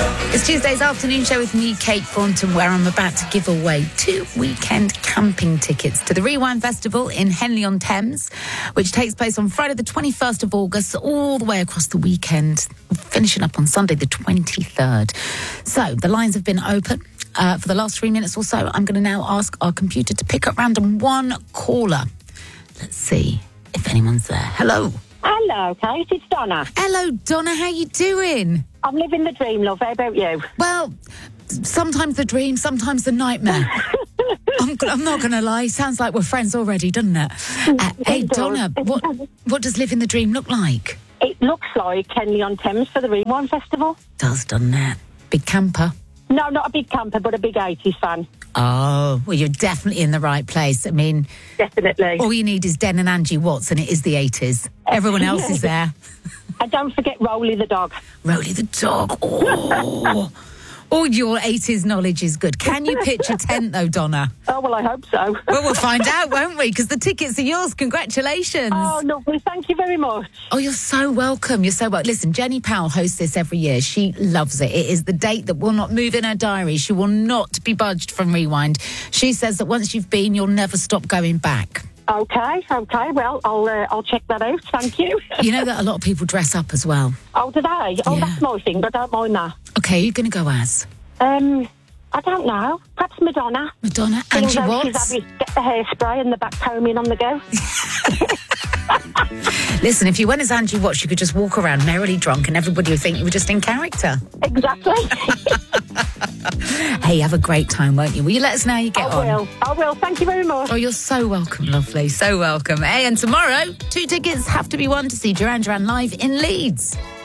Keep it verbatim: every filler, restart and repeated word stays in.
It's Tuesday's afternoon show with me, Kate Thornton, where I'm about to give away two weekend camping tickets to the Rewind Festival in Henley-on-Thames, which takes place on Friday the twenty-first of August, all the way across the weekend, finishing up on Sunday the twenty-third. So the lines have been open uh, for the last three minutes or so. I'm going to now ask our computer to pick up random one caller. Let's see if anyone's there. Hello. Hello, Kate. It's Donna. Hello, Donna. How you doing? I'm living the dream, love. How about you? Well, sometimes the dream, sometimes the nightmare. I'm, I'm not going to lie. Sounds like we're friends already, doesn't it? Uh, hey, Donna, what what does living the dream look like? It looks like Henley-on-Thames for the Rewind Festival. Does, doesn't it? Big camper? No, not a big camper, but a big eighties fan. Oh, well, you're definitely in the right place. I mean... Definitely. All you need is Den and Angie Watts, and it is the eighties. Everyone else is there. And don't forget Rolly the dog. Rolly the dog. Oh... All your eighties knowledge is good. Can you pitch a tent, though, Donna? Oh, well, I hope so. Well, we'll find out, won't we? Because the tickets are yours. Congratulations. Oh, lovely. Thank you very much. Oh, you're so welcome. You're so welcome. Listen, Jenny Powell hosts this every year. She loves it. It is the date that will not move in her diary. She will not be budged from Rewind. She says that once you've been, you'll never stop going back. Okay, okay. Well, I'll uh, I'll check that out. Thank you. You know that a lot of people dress up as well. Oh, did I? Oh, Yeah. that's my thing, but I don't mind that. Okay, who are you going to go as? Um, I don't know. Perhaps Madonna. Madonna? Seeing Angie though she's Watts? happy to get the hairspray and the back combing on the go. Listen, if you went as Angie Watts, you could just walk around merrily drunk and everybody would think you were just in character. Exactly. Hey, have a great time, won't you? Will you let us know how you get I on? will. I will. Thank you very much. Oh, you're so welcome, lovely. So welcome. Hey, and tomorrow, two tickets have to be won to see Duran Duran live in Leeds.